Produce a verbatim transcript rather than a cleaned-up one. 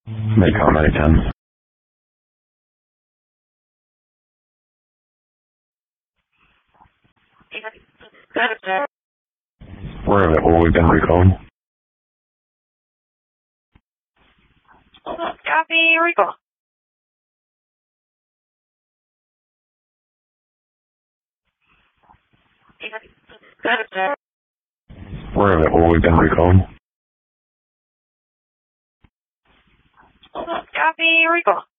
Make comment at ten. Where have it always been recalled? Copy, recall. Where have it always been recalled? Copy, recall.